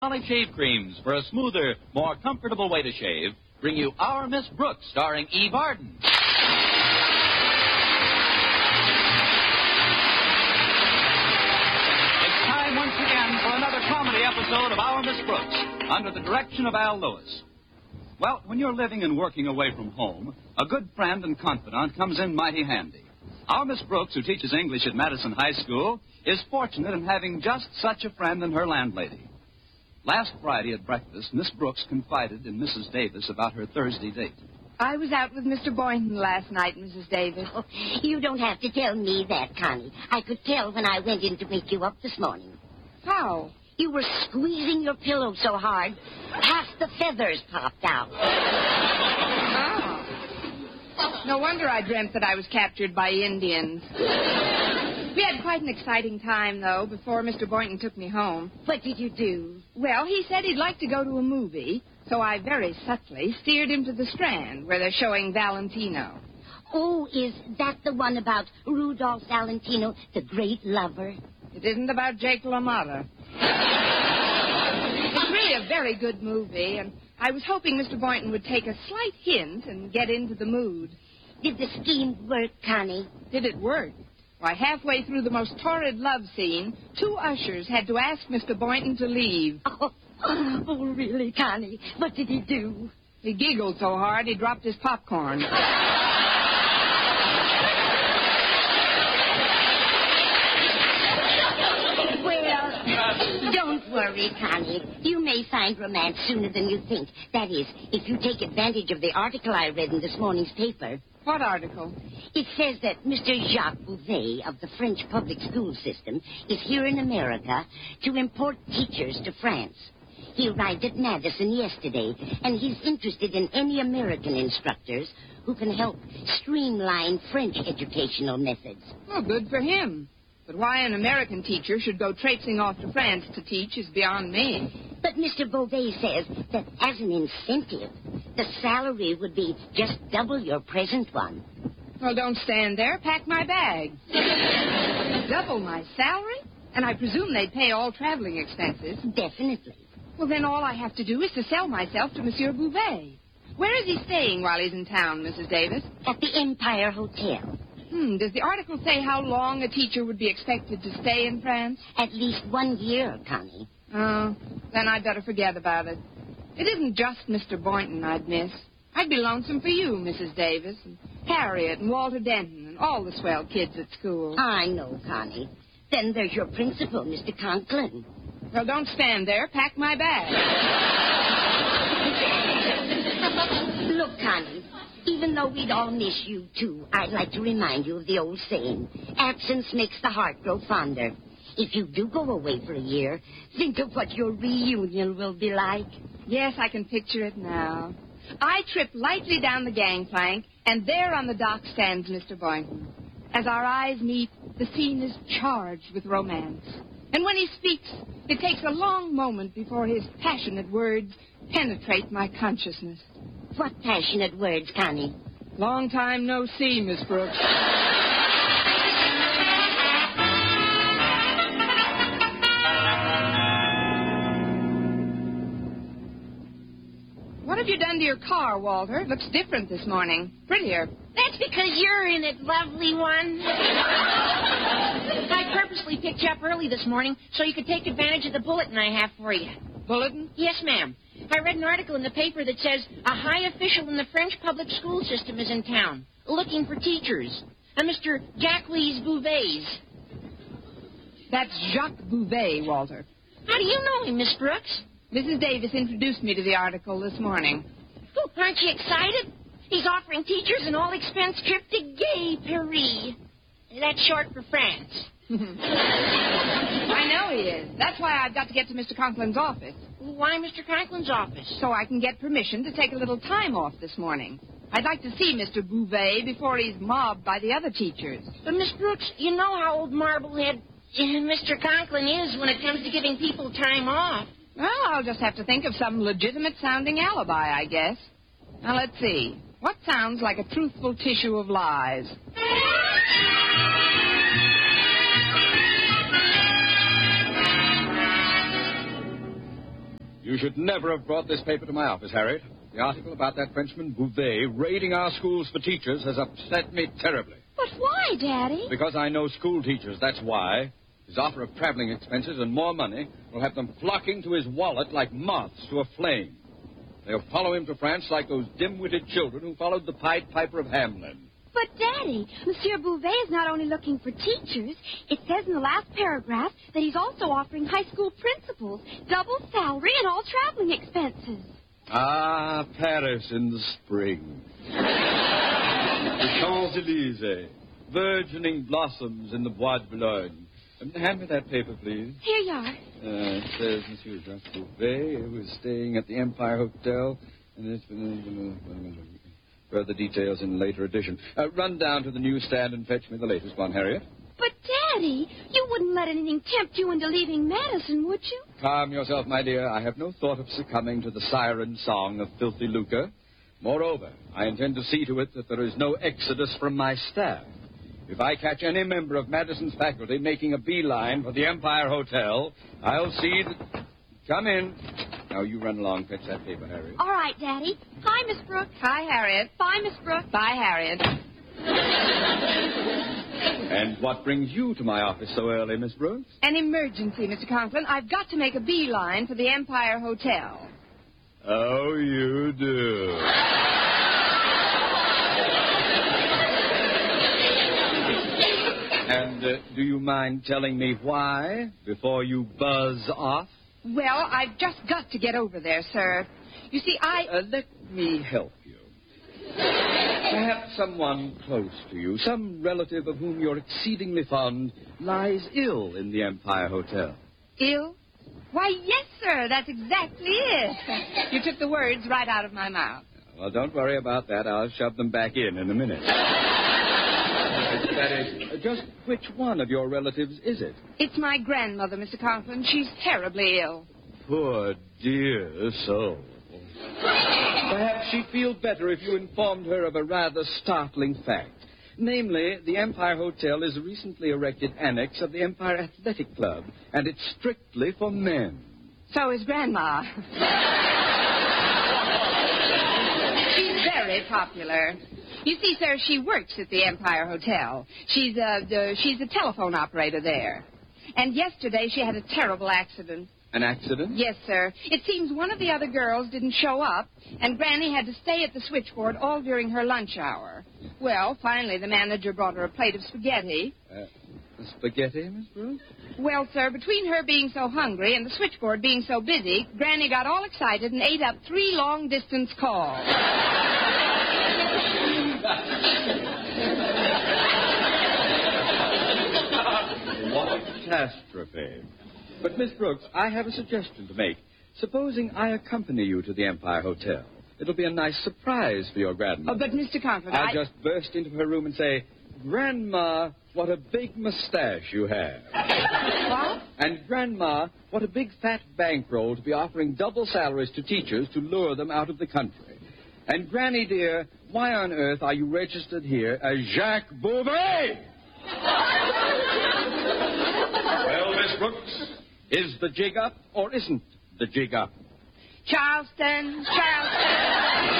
Solid Shave Creams for a smoother, more comfortable way to shave bring you Our Miss Brooks, starring Eve Arden. It's time once again for another comedy episode of Our Miss Brooks, under the direction of Al Lewis. Well, when you're living and working away from home, a good friend and confidant comes in mighty handy. Our Miss Brooks, who teaches English at Madison High School, is fortunate in having just such a friend in her landlady. Last Friday at breakfast, Miss Brooks confided in Mrs. Davis about her Thursday date. I was out with Mr. Boynton last night, Mrs. Davis. Oh, you don't have to tell me that, Connie. I could tell when I went in to wake you up this morning. How? You were squeezing your pillow so hard, half the feathers popped out. Oh. No wonder I dreamt that I was captured by Indians. We had quite an exciting time, though, before Mr. Boynton took me home. What did you do? Well, he said he'd like to go to a movie, so I very subtly steered him to the Strand, where they're showing Valentino. Oh, is that the one about Rudolph Valentino, the great lover? It isn't about Jake LaMotta. It's really a very good movie, and I was hoping Mr. Boynton would take a slight hint and get into the mood. Did the scheme work, Connie? Did it work? Why, halfway through the most torrid love scene, 2 ushers had to ask Mr. Boynton to leave. Oh, really, Connie? What did he do? He giggled so hard he dropped his popcorn. Well, don't worry, Connie. You may find romance sooner than you think. That is, if you take advantage of the article I read in this morning's paper. What article? It says that Mr. Jacques Bouvet of the French public school system is here in America to import teachers to France. He arrived at Madison yesterday, and he's interested in any American instructors who can help streamline French educational methods. Oh, good for him. But why an American teacher should go traipsing off to France to teach is beyond me. But Mr. Bouvet says that as an incentive, the salary would be just double your present one. Well, don't stand there. Pack my bag. Double my salary? And I presume they'd pay all traveling expenses. Definitely. Well, then all I have to do is to sell myself to Monsieur Bouvet. Where is he staying while he's in town, Mrs. Davis? At the Empire Hotel. Does the article say how long a teacher would be expected to stay in France? At least 1 year, Connie. Oh, then I'd better forget about it. It isn't just Mr. Boynton I'd miss. I'd be lonesome for you, Mrs. Davis, and Harriet and Walter Denton and all the swell kids at school. I know, Connie. Then there's your principal, Mr. Conklin. Well, don't stand there. Pack my bag. Look, Connie, even though we'd all miss you, too, I'd like to remind you of the old saying, absence makes the heart grow fonder. If you do go away for a year, think of what your reunion will be like. Yes, I can picture it now. I trip lightly down the gangplank, and there on the dock stands Mr. Boynton. As our eyes meet, the scene is charged with romance. And when he speaks, it takes a long moment before his passionate words penetrate my consciousness. What passionate words, Connie? Long time no see, Miss Brooks. What have you done to your car, Walter? It looks different this morning. Prettier. That's because you're in it, lovely one. I purposely picked you up early this morning so you could take advantage of the bulletin I have for you. Bulletin? Yes, ma'am. I read an article in the paper that says a high official in the French public school system is in town, looking for teachers. A Mr. Jacques Bouvet. That's Jacques Bouvet, Walter. How do you know him, Miss Brooks? Mrs. Davis introduced me to the article this morning. Oh, aren't you excited? He's offering teachers an all-expense trip to Gay Paris. That's short for France. I know he is. That's why I've got to get to Mr. Conklin's office. Why Mr. Conklin's office? So I can get permission to take a little time off this morning. I'd like to see Mr. Bouvet before he's mobbed by the other teachers. But, Miss Brooks, you know how old Marblehead Mr. Conklin is when it comes to giving people time off. Well, I'll just have to think of some legitimate-sounding alibi, I guess. Now, let's see. What sounds like a truthful tissue of lies? You should never have brought this paper to my office, Harriet. The article about that Frenchman, Bouvet, raiding our schools for teachers has upset me terribly. But why, Daddy? Because I know school teachers, that's why. His offer of traveling expenses and more money will have them flocking to his wallet like moths to a flame. They'll follow him to France like those dim-witted children who followed the Pied Piper of Hamelin. But, Daddy, Monsieur Bouvet is not only looking for teachers. It says in the last paragraph that he's also offering high school principals double salary and all traveling expenses. Ah, Paris in the spring. The Champs-Élysées. Virgining blossoms in the Bois de Boulogne. Hand me that paper, please. Here you are. It says Monsieur Jacques Bouvet, who is staying at the Empire Hotel. And it's further details in a later edition. Run down to the newsstand and fetch me the latest one, Harriet. But, Daddy, you wouldn't let anything tempt you into leaving Madison, would you? Calm yourself, my dear. I have no thought of succumbing to the siren song of filthy lucre. Moreover, I intend to see to it that there is no exodus from my staff. If I catch any member of Madison's faculty making a beeline for the Empire Hotel, I'll see that... Come in. Now, you run along, fetch that paper, Harriet. All right, Daddy. Hi, Miss Brooks. Hi, Harriet. Bye, Miss Brooks. Bye, Harriet. And what brings you to my office so early, Miss Brooks? An emergency, Mr. Conklin. I've got to make a beeline for the Empire Hotel. Oh, you do. And do you mind telling me why before you buzz off? Well, I've just got to get over there, sir. You see, Let me help you. Perhaps someone close to you, some relative of whom you're exceedingly fond, lies ill in the Empire Hotel. Ill? Why, yes, sir. That's exactly it. You took the words right out of my mouth. Well, don't worry about that. I'll shove them back in a minute. That is, just which one of your relatives is it? It's my grandmother, Mr. Conklin. She's terribly ill. Poor dear soul. Perhaps she'd feel better if you informed her of a rather startling fact. Namely, the Empire Hotel is a recently erected annex of the Empire Athletic Club, and it's strictly for men. So is Grandma. She's very popular. You see, sir, she works at the Empire Hotel. She's a telephone operator there. And yesterday she had a terrible accident. An accident? Yes, sir. It seems one of the other girls didn't show up, and Granny had to stay at the switchboard all during her lunch hour. Well, finally, the manager brought her a plate of spaghetti. Spaghetti, Miss Brooks? Well, sir, between her being so hungry and the switchboard being so busy, Granny got all excited and ate up 3 long-distance calls. What a catastrophe. But, Miss Brooks, I have a suggestion to make. Supposing I accompany you to the Empire Hotel. It'll be a nice surprise for your grandmother. Oh, but, Mr. Conklin, I'll just burst into her room and say, Grandma, what a big mustache you have. What? And, Grandma, what a big fat bankroll to be offering double salaries to teachers to lure them out of the country. And, Granny, dear, why on earth are you registered here as Jacques Bouvet? Well, Miss Brooks, is the jig up or isn't the jig up? Charleston, Charleston.